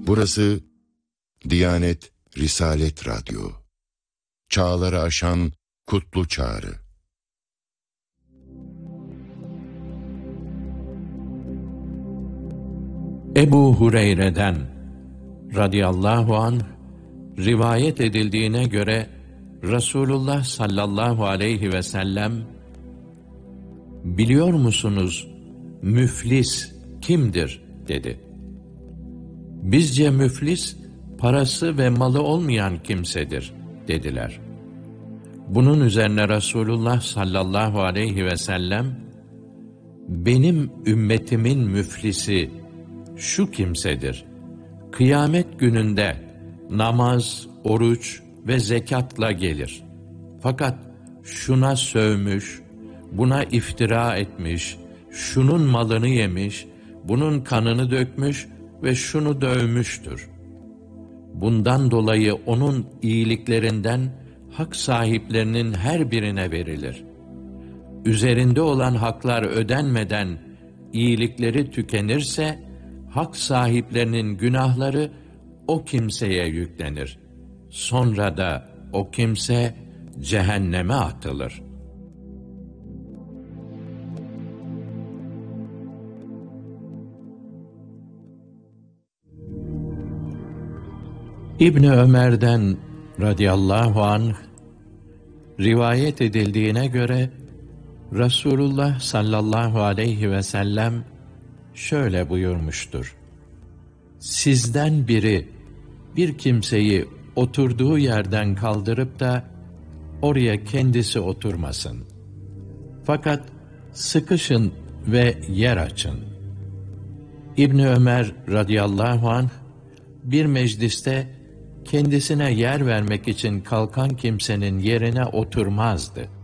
Burası Diyanet Risalet Radyo. Çağları aşan kutlu çağrı. Ebu Hureyre'den radıyallahu anh rivayet edildiğine göre Resulullah sallallahu aleyhi ve sellem, "Biliyor musunuz müflis kimdir?" dedi. "Bizce müflis parası ve malı olmayan kimsedir," dediler. Bunun üzerine Resulullah sallallahu aleyhi ve sellem, "Benim ümmetimin müflisi şu kimsedir: kıyamet gününde namaz, oruç ve zekatla gelir. Fakat şuna sövmüş, buna iftira etmiş, şunun malını yemiş, bunun kanını dökmüş ve şunu dövmüştür. Bundan dolayı onun iyiliklerinden hak sahiplerinin her birine verilir. Üzerinde olan haklar ödenmeden iyilikleri tükenirse, hak sahiplerinin günahları o kimseye yüklenir. Sonra da o kimse cehenneme atılır." İbni Ömer'den radıyallahu anh rivayet edildiğine göre Resulullah sallallahu aleyhi ve sellem şöyle buyurmuştur: "Sizden biri bir kimseyi oturduğu yerden kaldırıp da oraya kendisi oturmasın. Fakat sıkışın ve yer açın." İbni Ömer radıyallahu anh bir mecliste kendisine yer vermek için kalkan kimsenin yerine oturmazdı.